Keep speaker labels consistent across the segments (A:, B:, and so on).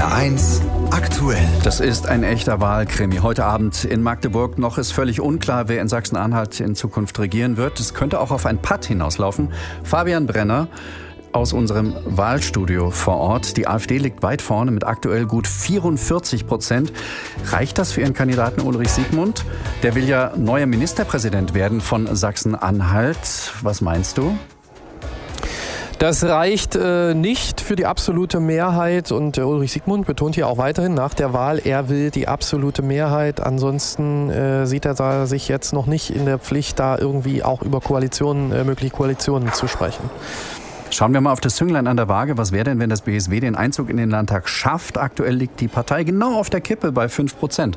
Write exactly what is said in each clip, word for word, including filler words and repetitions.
A: R eins aktuell.
B: Das ist ein echter Wahlkrimi. Heute Abend in Magdeburg. Noch ist völlig unklar, wer in Sachsen-Anhalt in Zukunft regieren wird. Es könnte auch auf ein Patt hinauslaufen. Fabian Brenner aus unserem Wahlstudio vor Ort. Die AfD liegt weit vorne mit aktuell gut vierundvierzig Prozent. Reicht das für Ihren Kandidaten Ulrich Siegmund? Der will ja neuer Ministerpräsident werden von Sachsen-Anhalt. Was meinst du?
C: Das reicht äh, nicht für die absolute Mehrheit und äh, Ulrich Siegmund betont hier auch weiterhin nach der Wahl, er will die absolute Mehrheit. Ansonsten äh, sieht er da sich jetzt noch nicht in der Pflicht, da irgendwie auch über Koalitionen, äh, mögliche Koalitionen zu sprechen.
B: Schauen wir mal auf das Zünglein an der Waage. Was wäre denn, wenn das B S W den Einzug in den Landtag schafft? Aktuell liegt die Partei genau auf der Kippe bei fünf Prozent.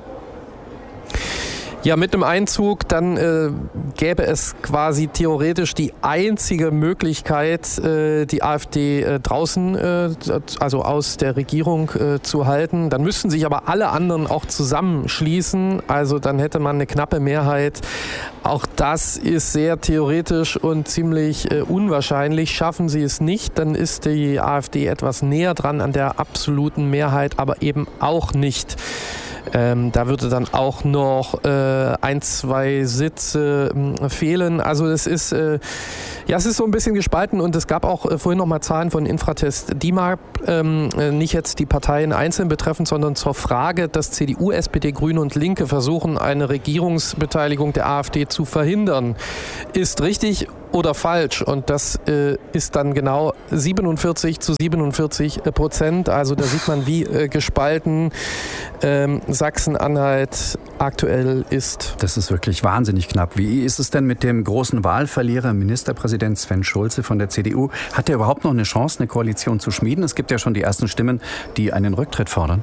C: Ja, mit einem Einzug, dann äh, gäbe es quasi theoretisch die einzige Möglichkeit, äh, die AfD äh, draußen, äh, also aus der Regierung äh, zu halten. Dann müssten sich aber alle anderen auch zusammenschließen. Also dann hätte man eine knappe Mehrheit. Auch das ist sehr theoretisch und ziemlich äh, unwahrscheinlich. Schaffen sie es nicht, dann ist die AfD etwas näher dran an der absoluten Mehrheit, aber eben auch nicht. Ähm, da würde dann auch noch äh, ein, zwei Sitze äh, fehlen. Also es ist, äh, ja, es ist so ein bisschen gespalten und es gab auch äh, vorhin noch mal Zahlen von Infratest DIMAP, ähm, nicht jetzt die Parteien einzeln betreffend, sondern zur Frage, dass C D U, S P D, Grüne und Linke versuchen, eine Regierungsbeteiligung der AfD zu verhindern. Ist richtig oder falsch? Und das äh, ist dann genau siebenundvierzig zu siebenundvierzig Prozent. Also da sieht man, wie äh, gespalten ähm, Sachsen-Anhalt aktuell ist.
B: Das ist wirklich wahnsinnig knapp. Wie ist es denn mit dem großen Wahlverlierer, Ministerpräsident Sven Schulze von der C D U? Hat er überhaupt noch eine Chance, eine Koalition zu schmieden? Es gibt ja schon die ersten Stimmen, die einen Rücktritt fordern.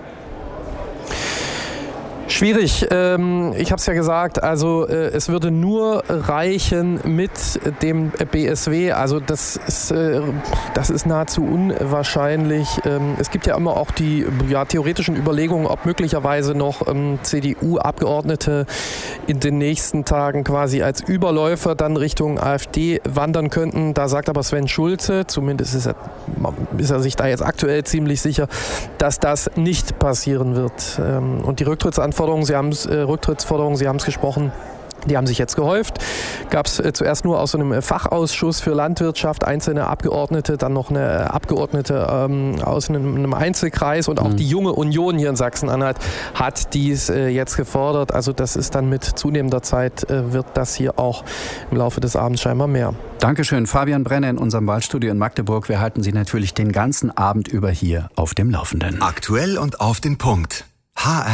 C: Schwierig. Ich habe es ja gesagt, also es würde nur reichen mit dem B S W. Also das ist, das ist nahezu unwahrscheinlich. Es gibt ja immer auch die ja, theoretischen Überlegungen, ob möglicherweise noch C D U-Abgeordnete in den nächsten Tagen quasi als Überläufer dann Richtung AfD wandern könnten. Da sagt aber Sven Schulze, zumindest ist er, ist er sich da jetzt aktuell ziemlich sicher, dass das nicht passieren wird. Und die Rücktrittsanforderungen Sie haben äh, Rücktrittsforderungen, Sie haben es gesprochen, die haben sich jetzt gehäuft. Gab es äh, zuerst nur aus so einem Fachausschuss für Landwirtschaft einzelne Abgeordnete, dann noch eine Abgeordnete ähm, aus einem, einem Einzelkreis und auch mhm. die Junge Union hier in Sachsen-Anhalt hat dies äh, jetzt gefordert. Also das ist dann mit zunehmender Zeit, äh, wird das hier auch im Laufe des Abends scheinbar mehr.
B: Dankeschön, Fabian Brenner in unserem Wahlstudio in Magdeburg. Wir halten Sie natürlich den ganzen Abend über hier auf dem Laufenden.
A: Aktuell und auf den Punkt. H R